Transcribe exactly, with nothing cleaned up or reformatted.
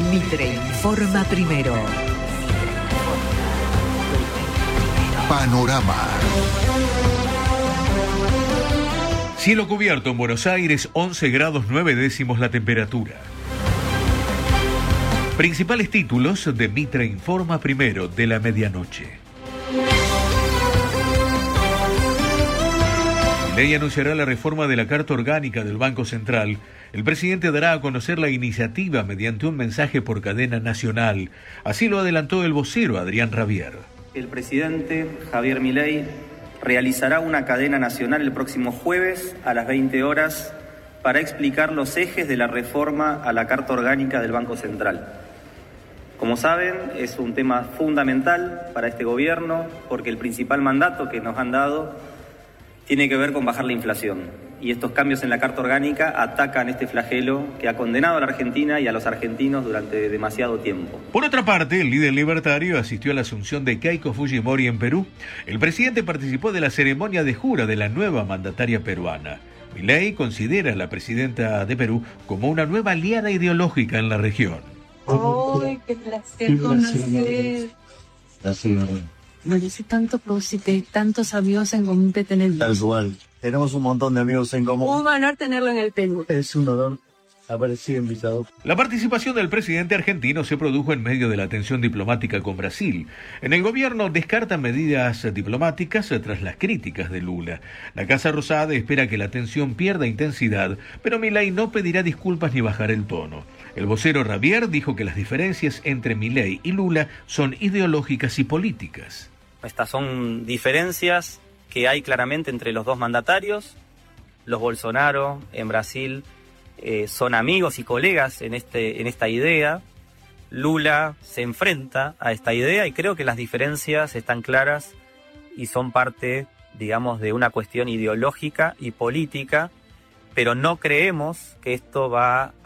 Mitre informa primero. Panorama. Cielo cubierto en Buenos Aires, once grados nueve décimos la temperatura. Principales títulos de Mitre informa primero de la medianoche. Milei anunciará la reforma de la Carta Orgánica del Banco Central. El presidente dará a conocer la iniciativa mediante un mensaje por cadena nacional. Así lo adelantó el vocero Adrián Rabier. El presidente Javier Milei realizará una cadena nacional el próximo jueves a las veinte horas para explicar los ejes de la reforma a la Carta Orgánica del Banco Central. Como saben, es un tema fundamental para este gobierno porque el principal mandato que nos han dado tiene que ver con bajar la inflación. Y estos cambios en la Carta Orgánica atacan este flagelo que ha condenado a la Argentina y a los argentinos durante demasiado tiempo. Por otra parte, el líder libertario asistió a la asunción de Keiko Fujimori en Perú. El presidente participó de la ceremonia de jura de la nueva mandataria peruana. Milei considera a la presidenta de Perú como una nueva aliada ideológica en la región. ¡Ay, qué placer conocer! Gracias. Merece tanto próxite, tantos amigos en común que tener. Tal cual. Tenemos un montón de amigos en común. Un honor tenerlo en el Perú. Es un honor haber sido invitado. La participación del presidente argentino se produjo en medio de la tensión diplomática con Brasil. En el gobierno descartan medidas diplomáticas tras las críticas de Lula. La Casa Rosada espera que la tensión pierda intensidad, pero Milei no pedirá disculpas ni bajará el tono. El vocero Rabier dijo que las diferencias entre Milei y Lula son ideológicas y políticas. Estas son diferencias que hay claramente entre los dos mandatarios. Los Bolsonaro en Brasil eh, son amigos y colegas en, este, en esta idea. Lula se enfrenta a esta idea y creo que las diferencias están claras y son parte, digamos, de una cuestión ideológica y política, pero no creemos que esto va